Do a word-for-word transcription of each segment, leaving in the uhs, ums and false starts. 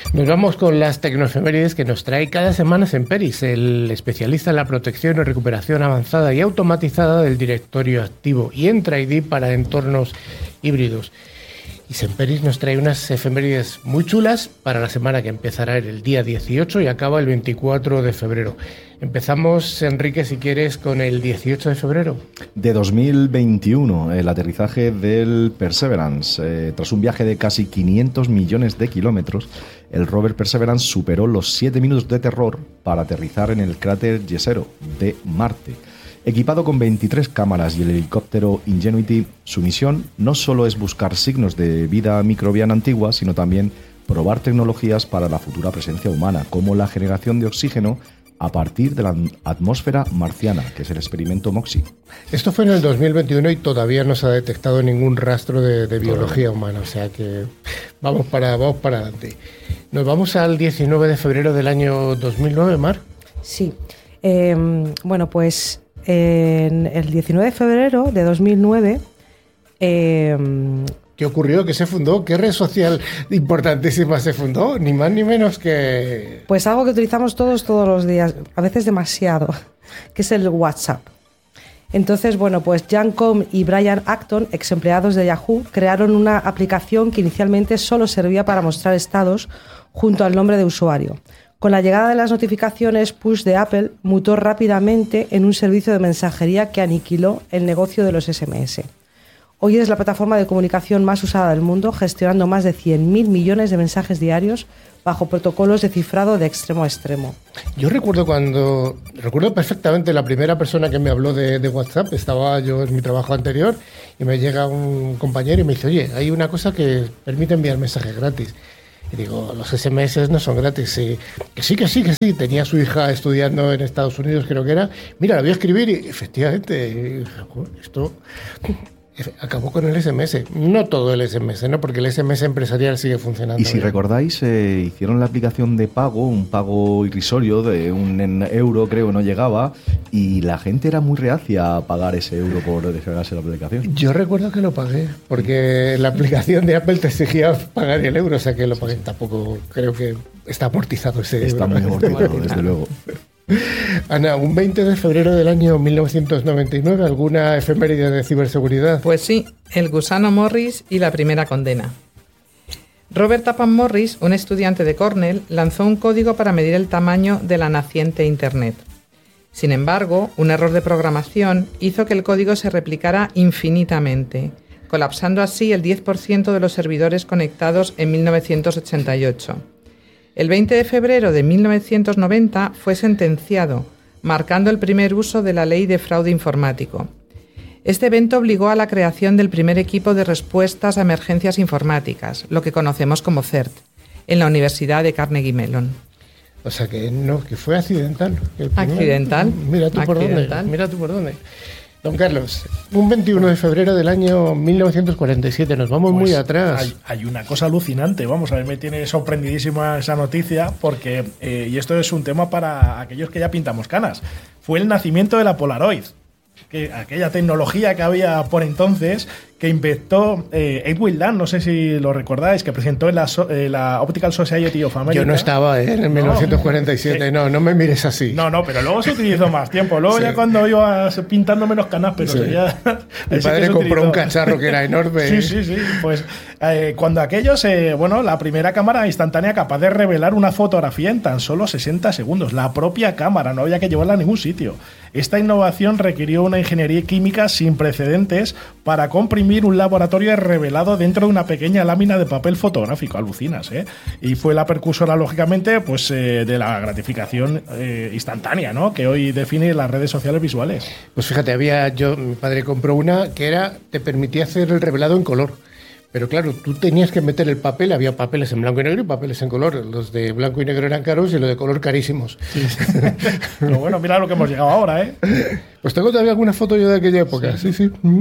Nos vamos con las tecnoefemérides que nos trae cada semana Semperis, el especialista en la protección y recuperación avanzada y automatizada del directorio activo y Entra I D para entornos híbridos. Y Semperis nos trae unas efemérides muy chulas para la semana que empezará el día dieciocho y acaba el veinticuatro de febrero. Empezamos, Enrique, si quieres, con el dieciocho de febrero. De dos mil veintiuno, el aterrizaje del Perseverance. Eh, tras un viaje de casi quinientos millones de kilómetros, el rover Perseverance superó los siete minutos de terror para aterrizar en el cráter Jezero de Marte. Equipado con veintitrés cámaras y el helicóptero Ingenuity, su misión no solo es buscar signos de vida microbiana antigua, sino también probar tecnologías para la futura presencia humana, como la generación de oxígeno a partir de la atmósfera marciana, que es el experimento MOXIE. Esto fue en el dos mil veintiuno y todavía no se ha detectado ningún rastro de, de biología humana, o sea que vamos para, vamos para adelante. Nos vamos al diecinueve de febrero del año dos mil nueve, Mar. Sí, eh, bueno, pues en el diecinueve de febrero de dos mil nueve... Eh, ¿Qué ocurrió? ¿Qué se fundó? ¿Qué red social importantísima se fundó? Ni más ni menos que... Pues algo que utilizamos todos, todos los días, a veces demasiado, que es el WhatsApp. Entonces, bueno, pues Jan Koum y Brian Acton, ex empleados de Yahoo, crearon una aplicación que inicialmente solo servía para mostrar estados junto al nombre de usuario. Con la llegada de las notificaciones push de Apple, mutó rápidamente en un servicio de mensajería que aniquiló el negocio de los ese eme ese. Hoy es la plataforma de comunicación más usada del mundo, gestionando más de cien mil millones de mensajes diarios bajo protocolos de cifrado de extremo a extremo. Yo recuerdo cuando, recuerdo perfectamente la primera persona que me habló de, de WhatsApp, estaba yo en mi trabajo anterior y me llega un compañero y me dice, oye, hay una cosa que permite enviar mensajes gratis. Y digo, los ese eme ese no son gratis. Y que sí, que sí, que sí. Tenía a su hija estudiando en Estados Unidos, creo que era. Mira, la voy a escribir y efectivamente, esto... acabó con el ese eme ese. No todo el ese eme ese, ¿no? Porque el ese eme ese empresarial sigue funcionando. Y si bien recordáis, eh, hicieron la aplicación de pago, un pago irrisorio de un euro, creo, no llegaba, y la gente era muy reacia a pagar ese euro por descargarse la aplicación. Yo recuerdo que lo pagué, porque la aplicación de Apple te exigía pagar el euro, o sea que lo pagué. Tampoco creo que está amortizado ese Está euro. muy amortizado, desde luego. Ana, un veinte de febrero del año mil novecientos noventa y nueve, ¿alguna efeméride de ciberseguridad? Pues sí, el gusano Morris y la primera condena. Robert Tappan Morris, un estudiante de Cornell, lanzó un código para medir el tamaño de la naciente Internet. Sin embargo, un error de programación hizo que el código se replicara infinitamente, colapsando así el diez por ciento de los servidores conectados en mil novecientos ochenta y ocho. El veinte de febrero de mil novecientos noventa fue sentenciado, marcando el primer uso de la ley de fraude informático. Este evento obligó a la creación del primer equipo de respuestas a emergencias informáticas, lo que conocemos como CERT, en la Universidad de Carnegie Mellon. O sea que no, que fue accidental. El primer, accidental. Mira tú por accidental. dónde. Mira tú por dónde. Don Carlos, un veintiuno de febrero del año mil novecientos cuarenta y siete, nos vamos pues muy atrás. Hay, hay una cosa alucinante, vamos, a ver, me tiene sorprendidísima esa noticia porque, eh, y esto es un tema para aquellos que ya pintamos canas, fue el nacimiento de la Polaroid, que aquella tecnología que había por entonces, que inventó eh, Edwin Land, no sé si lo recordáis, que presentó en la, so, eh, la Optical Society of America. Yo no estaba ¿eh? en no, mil novecientos cuarenta y siete, eh, no, no me mires así. No, no, pero luego se utilizó más tiempo, luego sí. Ya cuando iba pintando menos canas, pero sí. Ya... Mi padre compró utilizó. un cacharro que era enorme. Sí, sí, sí, pues eh, cuando aquellos, eh, bueno, la primera cámara instantánea capaz de revelar una fotografía en tan solo sesenta segundos, la propia cámara, no había que llevarla a ningún sitio. Esta innovación requirió una ingeniería química sin precedentes para comprimir un laboratorio revelado dentro de una pequeña lámina de papel fotográfico, alucinas, ¿eh? Y fue la precursora, lógicamente, pues eh, de la gratificación eh, instantánea, ¿no? Que hoy define las redes sociales visuales. Pues fíjate, había yo, mi padre compró una que era, te permitía hacer el revelado en color. Pero claro, tú tenías que meter el papel, había papeles en blanco y negro y papeles en color. Los de blanco y negro eran caros y los de color carísimos. Sí, sí. Pero bueno, mira lo que hemos llegado ahora, ¿eh? Pues tengo todavía alguna foto yo de aquella época, sí, sí. sí.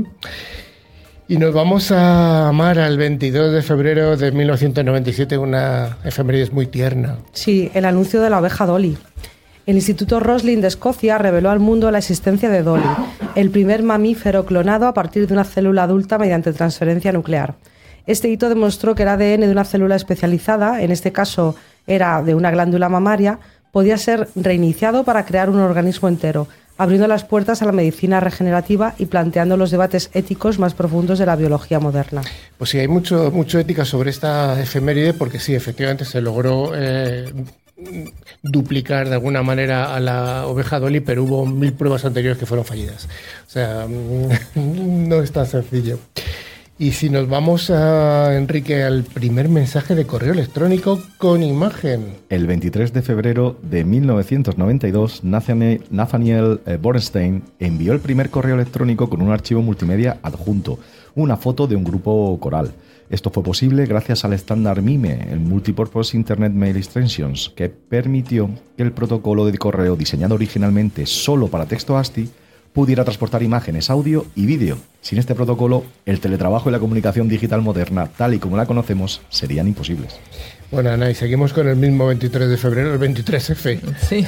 Y nos vamos a amar al veintidós de febrero de mil novecientos noventa y siete, una efeméride muy tierna. Sí, el anuncio de la oveja Dolly. El Instituto Roslin de Escocia reveló al mundo la existencia de Dolly, el primer mamífero clonado a partir de una célula adulta mediante transferencia nuclear. Este hito demostró que el A D N de una célula especializada, en este caso era de una glándula mamaria, podía ser reiniciado para crear un organismo entero, abriendo las puertas a la medicina regenerativa y planteando los debates éticos más profundos de la biología moderna. Pues sí, hay mucho, mucho ética sobre esta efeméride, porque sí, efectivamente se logró eh, duplicar de alguna manera a la oveja Dolly, pero hubo mil pruebas anteriores que fueron fallidas. O sea, no es tan sencillo. Y si nos vamos, a, Enrique, al primer mensaje de correo electrónico con imagen. El veintitrés de febrero de mil novecientos noventa y dos, Nathaniel Bernstein envió el primer correo electrónico con un archivo multimedia adjunto, una foto de un grupo coral. Esto fue posible gracias al estándar MIME, el Multipurpose Internet Mail Extensions, que permitió que el protocolo de correo diseñado originalmente solo para texto A S C I I pudiera transportar imágenes, audio y vídeo. Sin este protocolo, el teletrabajo y la comunicación digital moderna, tal y como la conocemos, serían imposibles. Bueno, Ana, y seguimos con el mismo veintitrés de febrero, el veintitrés efe. Sí,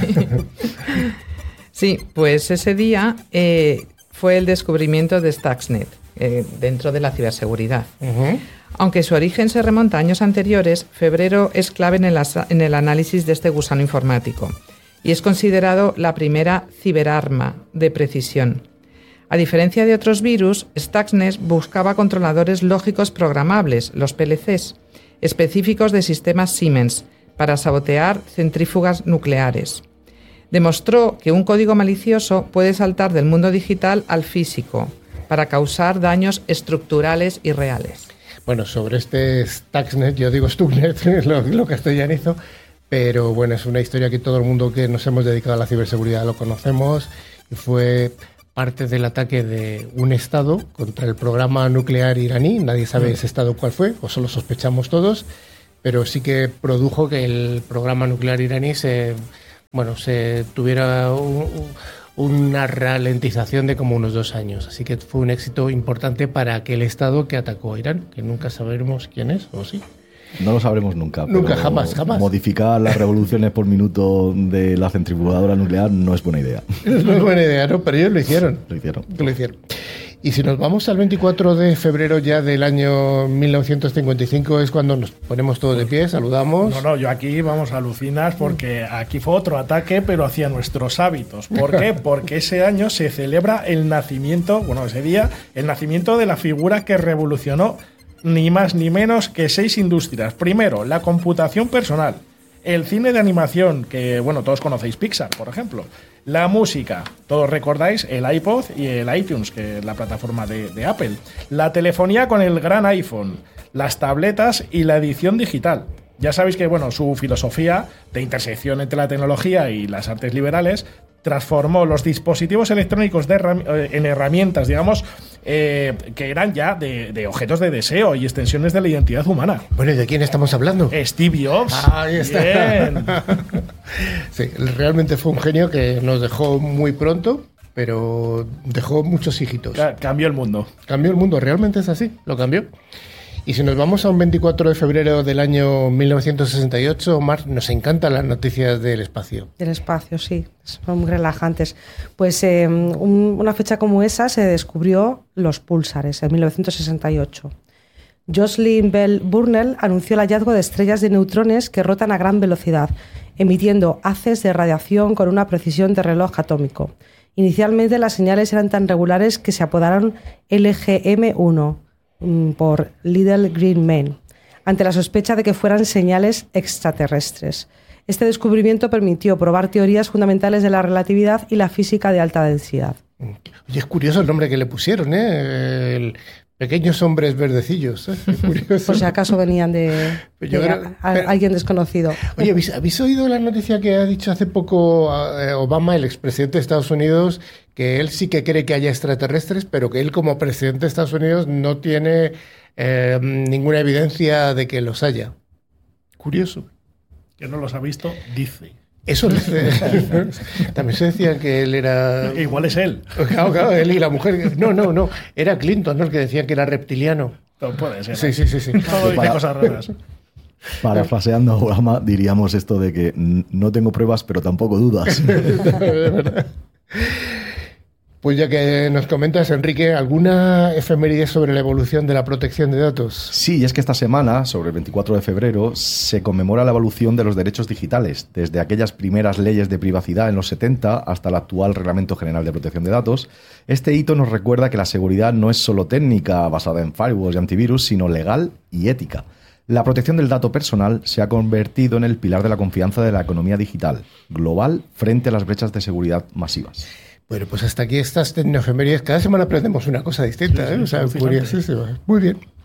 sí, pues ese día eh, fue el descubrimiento de Stuxnet eh, dentro de la ciberseguridad. Uh-huh. Aunque su origen se remonta a años anteriores, febrero es clave en el, en el análisis de este gusano informático y es considerado la primera ciberarma de precisión. A diferencia de otros virus, Stuxnet buscaba controladores lógicos programables, los P L Cs, específicos de sistemas Siemens, para sabotear centrífugas nucleares. Demostró que un código malicioso puede saltar del mundo digital al físico, para causar daños estructurales y reales. Bueno, sobre este Stuxnet, yo digo Stuxnet, lo, lo castellanizo, pero bueno, es una historia que todo el mundo que nos hemos dedicado a la ciberseguridad lo conocemos, y fue parte del ataque de un Estado contra el programa nuclear iraní. Nadie sabe ese Estado cuál fue, o solo sospechamos todos, pero sí que produjo que el programa nuclear iraní se, bueno, se tuviera un, una ralentización de como unos dos años. Así que fue un éxito importante para aquel Estado que atacó a Irán, que nunca sabremos quién es, ¿o sí? No lo sabremos nunca. Nunca, jamás, jamás. Modificar las revoluciones por minuto de la centrifugadora nuclear no es buena idea. No es buena idea, ¿no? Pero ellos lo hicieron. Lo hicieron. Lo hicieron. Y si nos vamos al veinticuatro de febrero ya del año mil novecientos cincuenta y cinco, es cuando nos ponemos todos de pie, saludamos. No, no, yo aquí vamos a alucinar porque aquí fue otro ataque, pero hacia nuestros hábitos. ¿Por qué? Porque ese año se celebra el nacimiento, bueno, ese día, el nacimiento de la figura que revolucionó ni más ni menos que seis industrias. Primero, la computación personal, el cine de animación, que bueno, todos conocéis Pixar, por ejemplo, la música, todos recordáis el iPod y el iTunes, que es la plataforma de, de Apple, la telefonía con el gran iPhone, las tabletas y la edición digital. Ya sabéis que bueno, su filosofía de intersección entre la tecnología y las artes liberales transformó los dispositivos electrónicos de herram- en herramientas, digamos, eh, que eran ya de, de objetos de deseo y extensiones de la identidad humana. Bueno, ¿y de quién estamos hablando? Steve Jobs. Ah, ahí está. Bien. Sí, realmente fue un genio que nos dejó muy pronto, pero dejó muchos hijitos. Cambió el mundo. Cambió el mundo, realmente es así, lo cambió. Y si nos vamos a un veinticuatro de febrero del año mil novecientos sesenta y ocho, Omar, nos encantan las noticias del espacio. Del espacio, sí, son muy relajantes. Pues eh, un, una fecha como esa se descubrió los púlsares en mil novecientos sesenta y ocho. Jocelyn Bell Burnell anunció el hallazgo de estrellas de neutrones que rotan a gran velocidad, emitiendo haces de radiación con una precisión de reloj atómico. Inicialmente las señales eran tan regulares que se apodaron L G M uno. Por Little Green Men, ante la sospecha de que fueran señales extraterrestres. Este descubrimiento permitió probar teorías fundamentales de la relatividad y la física de alta densidad. Oye, es curioso el nombre que le pusieron, ¿eh? El Pequeños Hombres Verdecillos. ¿eh? Curioso. Por si acaso venían de, de creo, a, a, pero, alguien desconocido. Oye, ¿habéis, ¿habéis oído la noticia que ha dicho hace poco eh, Obama, el expresidente de Estados Unidos, que él sí que cree que haya extraterrestres, pero que él como presidente de Estados Unidos no tiene eh, ninguna evidencia de que los haya? Curioso. Que no los ha visto, dice. Eso dice. También se decía que él era... Igual es él. Claro, claro, él y la mujer. No, no, no. Era Clinton, ¿no? El que decía que era reptiliano. No puede ser. Sí, sí, sí, sí. Todo dice cosas raras. Parafraseando a Obama, diríamos esto de que no tengo pruebas, pero tampoco dudas. Pues ya que nos comentas, Enrique, ¿alguna efeméride sobre la evolución de la protección de datos? Sí, y es que esta semana, sobre el veinticuatro de febrero, se conmemora la evolución de los derechos digitales, desde aquellas primeras leyes de privacidad en los setenta hasta el actual Reglamento General de Protección de Datos. Este hito nos recuerda que la seguridad no es solo técnica basada en firewalls y antivirus, sino legal y ética. La protección del dato personal se ha convertido en el pilar de la confianza de la economía digital global frente a las brechas de seguridad masivas. Bueno, pues hasta aquí estas tecnoefemérides. Cada semana aprendemos una cosa distinta, Sí, sí, ¿eh? O sea, alucinante. curiosísima. Muy bien.